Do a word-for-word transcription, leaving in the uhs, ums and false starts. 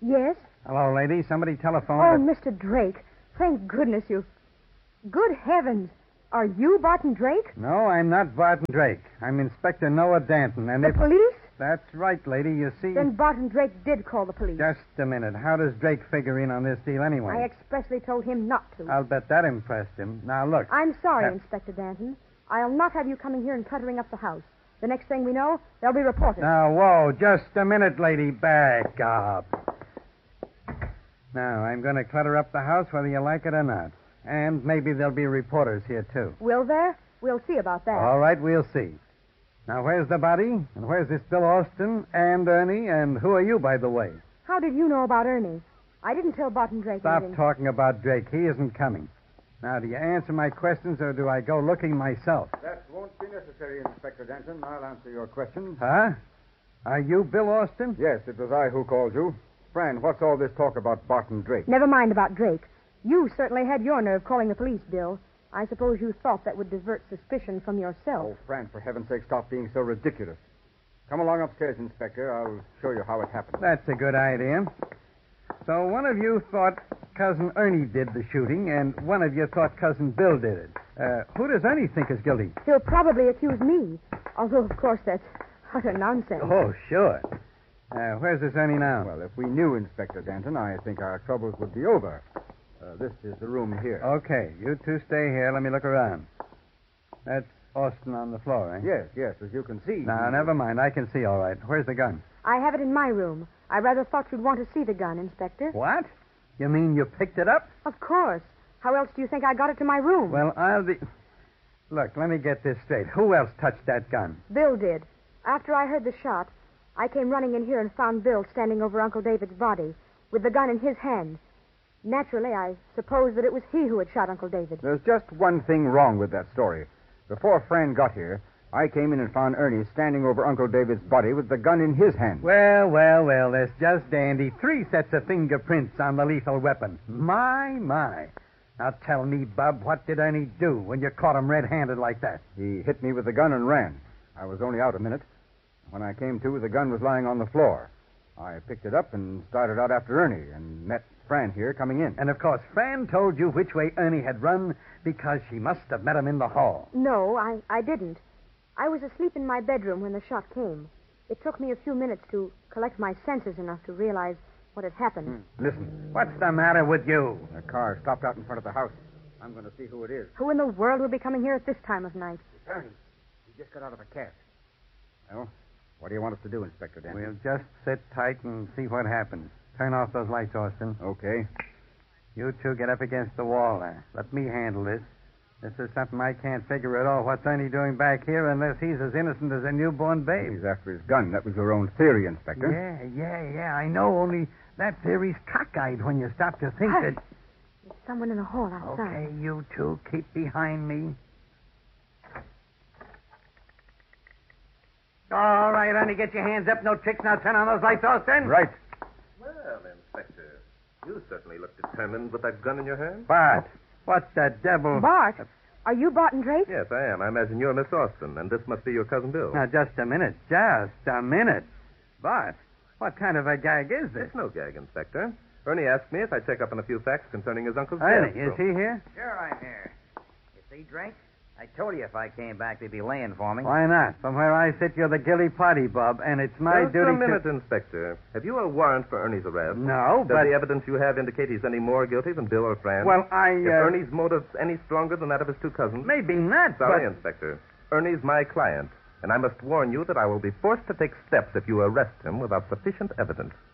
Yes? Hello, lady. Somebody telephoned. Oh, that- Mister Drake. Thank goodness you... Good heavens. Are you Barton Drake? No, I'm not Barton Drake. I'm Inspector Noah Danton, and The if... police? That's right, lady. You see... Then Barton Drake did call the police. Just a minute. How does Drake figure in on this deal anyway? I expressly told him not to. I'll bet that impressed him. Now, look. I'm sorry, Uh, Inspector Danton. I'll not have you coming here and cluttering up the house. The next thing we know, there'll be reporters. Now, whoa. Just a minute, lady. Back up. Now, I'm going to clutter up the house whether you like it or not. And maybe there'll be reporters here, too. Will there? We'll see about that. All right, we'll see. Now, where's the body? And where's this Bill Austin and Ernie? And who are you, by the way? How did you know about Ernie? I didn't tell Barton Drake Stop anything. talking about Drake. He isn't coming. Now, do you answer my questions or do I go looking myself? That won't be necessary, Inspector Danton. I'll answer your questions. Huh? Are you Bill Austin? Yes, it was I who called you. Fran, what's all this talk about Barton Drake? Never mind about Drake. You certainly had your nerve calling the police, Bill. I suppose you thought that would divert suspicion from yourself. Oh, Fran, for heaven's sake, stop being so ridiculous. Come along upstairs, Inspector. I'll show you how it happened. That's a good idea. So one of you thought Cousin Ernie did the shooting, and one of you thought Cousin Bill did it. Uh, who does Ernie think is guilty? He'll probably accuse me. Although, of course, that's utter nonsense. Oh, sure. Uh, where's this Ernie now? Well, if we knew Inspector Danton, I think our troubles would be over. Uh, this is the room here. Okay, you two stay here. Let me look around. That's Austin on the floor, eh? Yes, yes, as you can see. Now, never mind. I can see all right. Where's the gun? I have it in my room. I rather thought you'd want to see the gun, Inspector. What? You mean you picked it up? Of course. How else do you think I got it to my room? Well, I'll be... Look, let me get this straight. Who else touched that gun? Bill did. After I heard the shot, I came running in here and found Bill standing over Uncle David's body with the gun in his hand. Naturally, I supposed that it was he who had shot Uncle David. There's just one thing wrong with that story. Before Fran got here, I came in and found Ernie standing over Uncle David's body with the gun in his hand. Well, well, well, that's just dandy. Three sets of fingerprints on the lethal weapon. My, my. Now tell me, Bub, what did Ernie do when you caught him red-handed like that? He hit me with the gun and ran. I was only out a minute. When I came to, the gun was lying on the floor. I picked it up and started out after Ernie and met Fran here coming in. And, of course, Fran told you which way Ernie had run because she must have met him in the hall. No, I, I didn't. I was asleep in my bedroom when the shot came. It took me a few minutes to collect my senses enough to realize what had happened. Hmm. Listen, What's the matter with you? a car stopped out in front of the house. I'm going to see who it is. Who in the world would be coming here at this time of night? It's Ernie. He just got out of a cab. Well, what do you want us to do, Inspector Danton? We'll just sit tight and see what happens. Turn off those lights, Austin. Okay. You two get up against the wall there. Let me handle this. This is something I can't figure at all. What's Ernie doing back here unless he's as innocent as a newborn babe? He's after his gun. That was your own theory, Inspector. Yeah, yeah, yeah, I know, only that theory's cockeyed when you stop to think Hush. that... There's someone in the hall outside. Okay, you two, keep behind me. All right, Ernie, get your hands up. No tricks. Now turn on those lights, Austin. Right. Well, Inspector, you certainly look determined with that gun in your hand. Bart, what the devil... Bart, are you Barton Drake? Yes, I am. I imagine you're Miss Austin, and this must be your cousin Bill. Now, just a minute. Just a minute. Bart, what kind of a gag is this? It's no gag, Inspector. Ernie asked me if I'd check up on a few facts concerning his uncle's Ernie, death. is he here? Sure, I'm here. You see, Drake? I told you if I came back, they'd be laying for me. Why not? From where I sit, you're the guilty party, Bob, and it's my Just duty a minute, to... Inspector. Have you a warrant for Ernie's arrest? No, Does but... the evidence you have indicate he's any more guilty than Bill or Fran? Well, I... If Uh... Ernie's motive's any stronger than that of his two cousins? Maybe not, Sorry, but... Inspector. Ernie's my client, and I must warn you that I will be forced to take steps if you arrest him without sufficient evidence.